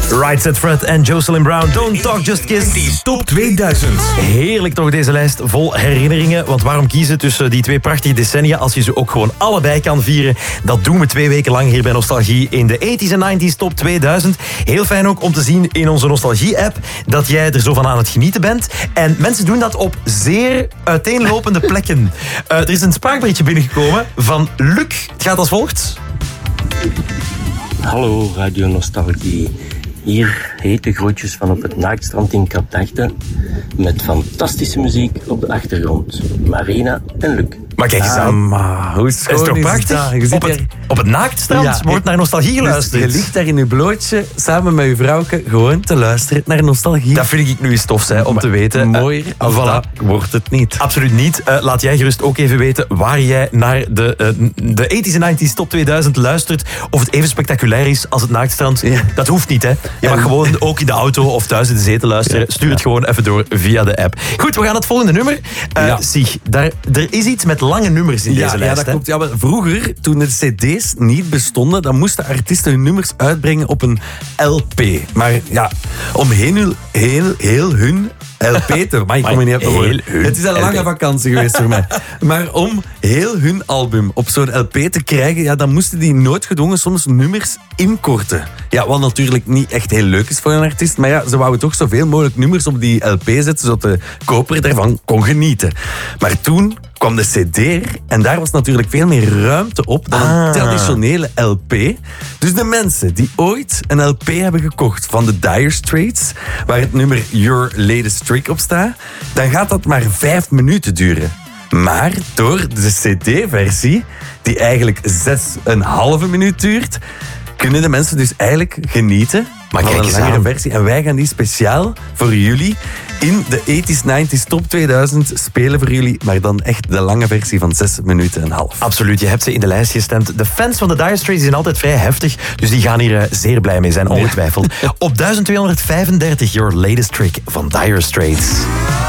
Right Said Fred en Jocelyn Brown. Don't Talk, Just Kiss. Top 2000. Heerlijk toch deze lijst vol herinneringen. Want waarom kiezen tussen die twee prachtige decennia als je ze ook gewoon allebei kan vieren? Dat doen we 2 weken lang hier bij Nostalgie in de 80s en 90s Top 2000. Heel fijn ook om te zien in onze Nostalgie-app dat jij er zo van aan het genieten bent. En mensen doen dat op zeer uiteenlopende plekken. Er is een spraakberichtje binnengekomen van Luc. Het gaat als volgt. Hallo Radio Nostalgie. Hier hete groetjes van op het Naaktstrand in Kapdachten. Met fantastische muziek op de achtergrond. Marina en Luc. Maar kijk eens aan. Hoe schoon Is toch prachtig? Je zit Op het naaktstrand wordt naar Nostalgie geluisterd. Je ligt daar in je blootje samen met je vrouwke gewoon te luisteren naar Nostalgie. Dat vind ik nu eens tof, om te weten. Mooier als voilà. dat wordt het niet. Absoluut niet. Laat jij gerust ook even weten waar jij naar de 80s en 90s Top 2000 luistert. Of het even spectaculair is als het naaktstrand. Ja. Dat hoeft niet, hè. Je mag gewoon ook in de auto of thuis in de zetel luisteren. Ja. Stuur het gewoon even door via de app. Goed, we gaan het volgende nummer. Sig, er is iets met lange nummers in deze lijst. Ja, dat klopt. Ja, maar vroeger, toen de cd's niet bestonden, dan moesten artiesten hun nummers uitbrengen op een LP. Maar ja, om heel hun LP te... Maar ik kom er niet op te horen. Het is een lange vakantie geweest voor mij. Maar om heel hun album op zo'n LP te krijgen, ja, dan moesten die noodgedwongen soms nummers inkorten. Ja, wat natuurlijk niet echt heel leuk is voor een artiest. Maar ja, ze wouden toch zoveel mogelijk nummers op die LP zetten, zodat de koper daarvan kon genieten. Maar toen kwam de CD en daar was natuurlijk veel meer ruimte op dan een traditionele LP. Dus de mensen die ooit een LP hebben gekocht van de Dire Straits, waar het nummer Your Latest Trick op staat, dan gaat dat maar 5 minuten duren. Maar door de CD-versie, die eigenlijk 6,5 minuut duurt, kunnen de mensen dus eigenlijk genieten van een langere versie. En wij gaan die speciaal voor jullie in de 80s, 90s Top 2000 spelen voor jullie, maar dan echt de lange versie van 6 minuten en half. Absoluut, je hebt ze in de lijst gestemd. De fans van de Dire Straits zijn altijd vrij heftig, dus die gaan hier zeer blij mee zijn, ongetwijfeld. Op 1235 Your Latest Trick van Dire Straits.